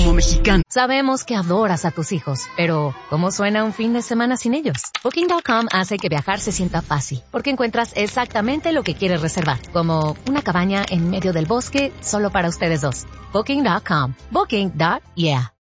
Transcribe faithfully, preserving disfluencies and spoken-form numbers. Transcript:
como mexicano. Sabemos que adoras a tus hijos, pero ¿cómo suena un fin de semana sin ellos? Booking punto com hace que viajar se sienta fácil, porque encuentras exactamente lo que quieres reservar, como una cabaña en medio del bosque solo para ustedes dos. Booking punto com. Booking. Yeah.